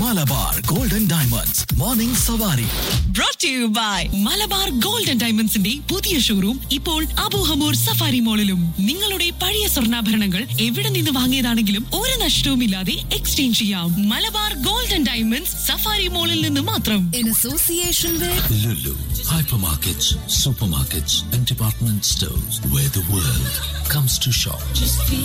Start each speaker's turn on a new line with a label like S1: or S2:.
S1: Malabar golden diamonds morning സവാരി.
S2: Brought to you by Malabar gold and ഡയമണ്ട്സിന്റെ പുതിയ showroom ഇപ്പോൾ Abu Hamour safari മോളിലും. നിങ്ങളുടെ പഴയ സ്വർണ്ണാഭരണങ്ങൾ എവിടെ നിന്ന് വാങ്ങിയതാണെങ്കിലും ഒരു നഷ്ടവുമില്ലാതെ എക്സ്ചേഞ്ച് ചെയ്യാം. Malabar gold and diamonds safari മോളിൽ നിന്ന് മാത്രം.
S3: In association with
S1: Lulu, hypermarkets, supermarkets and department stores where the world comes to shop.